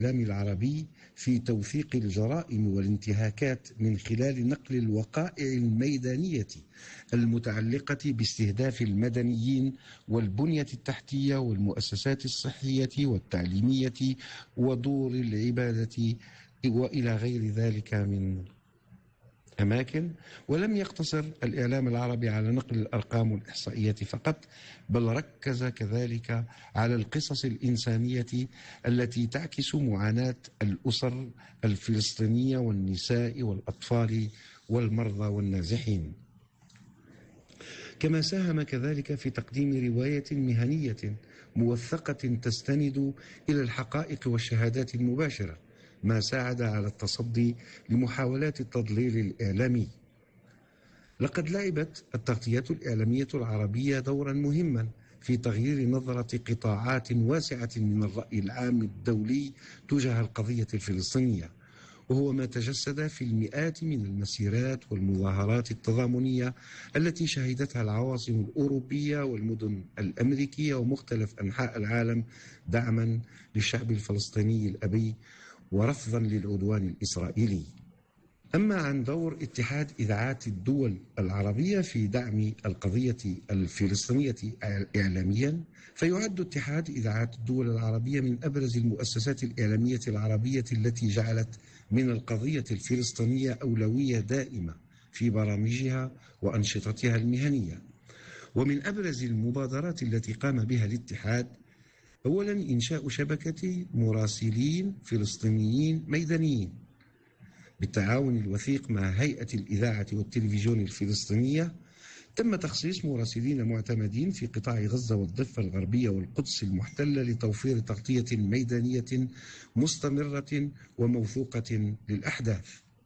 الإعلام العربي في توثيق الجرائم والانتهاكات من خلال نقل الوقائع الميدانية المتعلقة باستهداف المدنيين والبنية التحتية والمؤسسات الصحية والتعليمية ودور العبادة وإلى غير ذلك من أماكن. ولم يقتصر الإعلام العربي على نقل الأرقام والإحصائيات فقط، بل ركز كذلك على القصص الإنسانية التي تعكس معاناة الأسر الفلسطينية والنساء والأطفال والمرضى والنازحين. كما ساهم كذلك في تقديم رواية مهنية موثقة تستند إلى الحقائق والشهادات المباشرة، ما ساعد على التصدي لمحاولات التضليل الإعلامي. لقد لعبت التغطيات الإعلامية العربية دورا مهما في تغيير نظرة قطاعات واسعة من الرأي العام الدولي تجاه القضية الفلسطينية، وهو ما تجسد في المئات من المسيرات والمظاهرات التضامنية التي شهدتها العواصم الأوروبية والمدن الأمريكية ومختلف أنحاء العالم دعما للشعب الفلسطيني الأبي ورفضا للعدوان الإسرائيلي. أما عن دور اتحاد إذاعات الدول العربية في دعم القضية الفلسطينية إعلاميا، فيعد اتحاد إذاعات الدول العربية من أبرز المؤسسات الإعلامية العربية التي جعلت من القضية الفلسطينية أولوية دائمة في برامجها وأنشطتها المهنية. ومن أبرز المبادرات التي قام بها الاتحاد أولا إنشاء شبكة مراسلين فلسطينيين ميدانيين بالتعاون الوثيق مع هيئة الإذاعة والتلفزيون الفلسطينية. تم تخصيص مراسلين معتمدين في قطاع غزة والضفة الغربية والقدس المحتلة لتوفير تغطية ميدانية مستمرة وموثوقة للأحداث.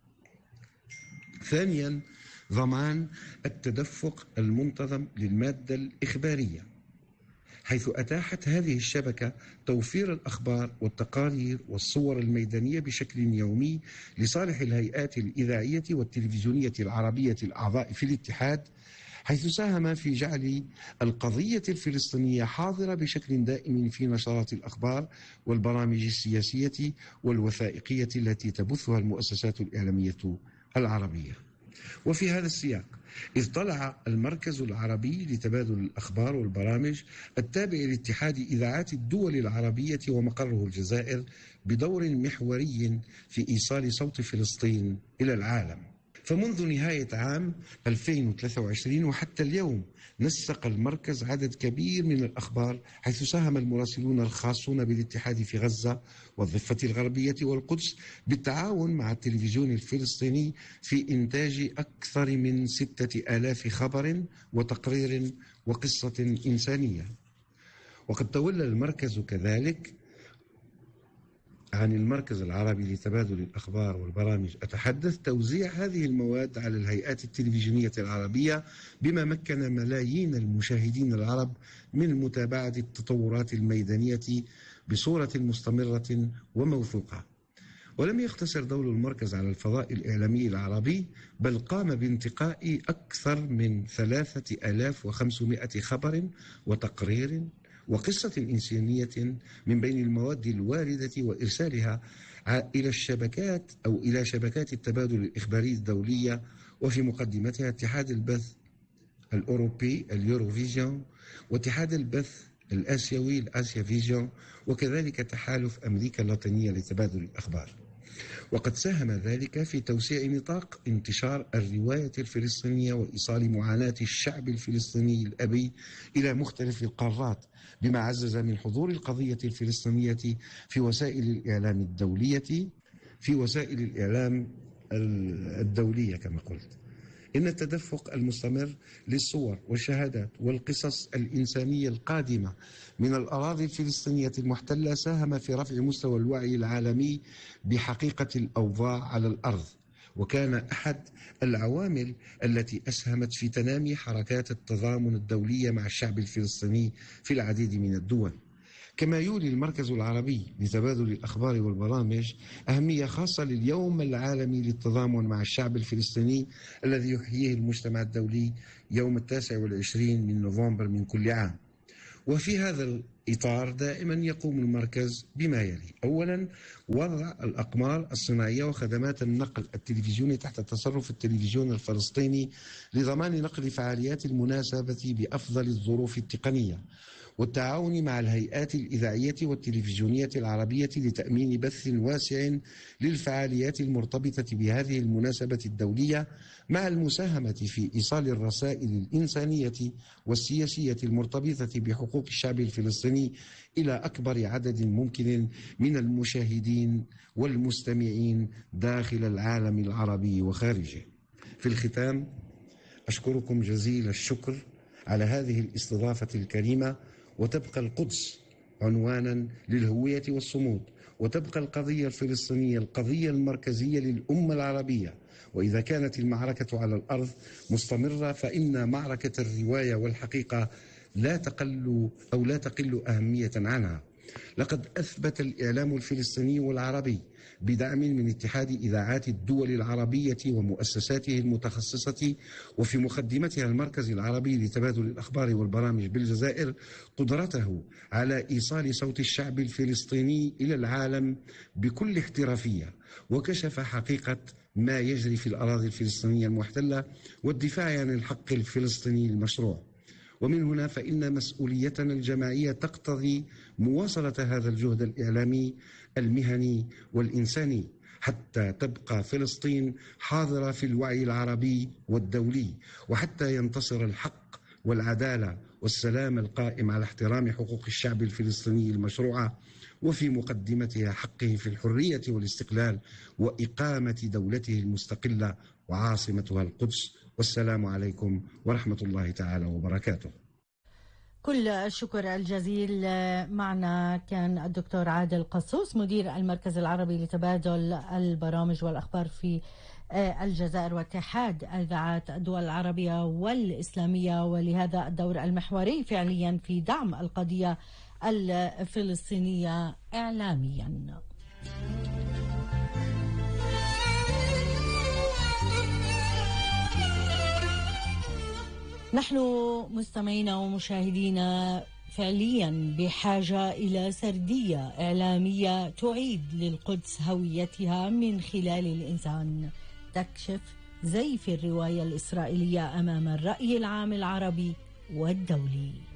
ثانيا ضمان التدفق المنتظم للمادة الإخبارية، حيث أتاحت هذه الشبكة توفير الأخبار والتقارير والصور الميدانية بشكل يومي لصالح الهيئات الإذاعية والتلفزيونية العربية الأعضاء في الاتحاد، حيث ساهم في جعل القضية الفلسطينية حاضرة بشكل دائم في نشرات الأخبار والبرامج السياسية والوثائقية التي تبثها المؤسسات الإعلامية العربية. وفي هذا السياق اطلع المركز العربي لتبادل الأخبار والبرامج التابع لاتحاد إذاعات الدول العربية ومقره الجزائر بدور محوري في إيصال صوت فلسطين إلى العالم. فمنذ نهاية عام 2023 وحتى اليوم نسق المركز عدد كبير من الأخبار، حيث ساهم المراسلون الخاصون بالاتحاد في غزة والضفة الغربية والقدس بالتعاون مع التلفزيون الفلسطيني في إنتاج أكثر من 6000 خبر وتقرير وقصة إنسانية. وقد تولى المركز كذلك عن المركز العربي لتبادل الأخبار والبرامج أتحدث توزيع هذه المواد على الهيئات التلفزيونية العربية، بما مكن ملايين المشاهدين العرب من متابعة التطورات الميدانية بصورة مستمرة وموثوقة. ولم يقتصر دور المركز على الفضاء الإعلامي العربي، بل قام بانتقاء أكثر من 3500 خبر وتقرير وقصة إنسانية من بين المواد الواردة، وإرسالها إلى الشبكات أو إلى شبكات التبادل الإخباري الدولية، وفي مقدمتها اتحاد البث الأوروبي اليوروفيجن، واتحاد البث الآسيوي الآسيا فيجن، وكذلك تحالف أمريكا اللاتينية لتبادل الأخبار. وقد ساهم ذلك في توسيع نطاق انتشار الرواية الفلسطينية وإيصال معاناة الشعب الفلسطيني الأبي إلى مختلف القارات، بما عزز من حضور القضية الفلسطينية في وسائل الإعلام الدولية كما قلت. إن التدفق المستمر للصور والشهادات والقصص الإنسانية القادمة من الأراضي الفلسطينية المحتلة ساهم في رفع مستوى الوعي العالمي بحقيقة الأوضاع على الأرض، وكان أحد العوامل التي أسهمت في تنامي حركات التضامن الدولية مع الشعب الفلسطيني في العديد من الدول. كما يولي المركز العربي لتبادل الأخبار والبرامج أهمية خاصة لليوم العالمي للتضامن مع الشعب الفلسطيني الذي يحييه المجتمع الدولي يوم 29 من نوفمبر من كل عام، وفي هذا الإطار دائما يقوم المركز بما يلي: أولا، وضع الأقمار الصناعية وخدمات النقل التلفزيوني تحت تصرف التلفزيون الفلسطيني لضمان نقل فعاليات المناسبة بأفضل الظروف التقنية، والتعاون مع الهيئات الإذاعية والتلفزيونية العربية لتأمين بث واسع للفعاليات المرتبطة بهذه المناسبة الدولية، مع المساهمة في إيصال الرسائل الإنسانية والسياسية المرتبطة بحقوق الشعب الفلسطيني إلى أكبر عدد ممكن من المشاهدين والمستمعين داخل العالم العربي وخارجه. في الختام، أشكركم جزيل الشكر على هذه الاستضافة الكريمة، وتبقى القدس عنوانا للهوية والصمود، وتبقى القضية الفلسطينية القضية المركزية للأمة العربية. وإذا كانت المعركة على الأرض مستمرة، فإن معركة الرواية والحقيقة لا تقل أهمية عنها. لقد أثبت الإعلام الفلسطيني والعربي بدعم من اتحاد إذاعات الدول العربية ومؤسساته المتخصصة، وفي مقدمتها المركز العربي لتبادل الأخبار والبرامج بالجزائر، قدرته على إيصال صوت الشعب الفلسطيني إلى العالم بكل احترافية، وكشف حقيقة ما يجري في الأراضي الفلسطينية المحتلة والدفاع عن الحق الفلسطيني المشروع. ومن هنا فإن مسؤوليتنا الجماعية تقتضي مواصلة هذا الجهد الإعلامي المهني والإنساني، حتى تبقى فلسطين حاضرة في الوعي العربي والدولي، وحتى ينتصر الحق والعدالة والسلام القائم على احترام حقوق الشعب الفلسطيني المشروعة، وفي مقدمتها حقه في الحرية والاستقلال وإقامة دولته المستقلة وعاصمتها القدس. والسلام عليكم ورحمة الله تعالى وبركاته. كل الشكر الجزيل. معنا كان الدكتور عادل قصوص، مدير المركز العربي لتبادل البرامج والأخبار في الجزائر واتحاد إذاعات الدول العربية والإسلامية، ولهذا الدور المحوري فعليا في دعم القضية الفلسطينية إعلاميا. نحن مستمعينا ومشاهدينا فعليا بحاجة إلى سردية إعلامية تعيد للقدس هويتها من خلال الإنسان، تكشف زيف الرواية الإسرائيلية أمام الرأي العام العربي والدولي.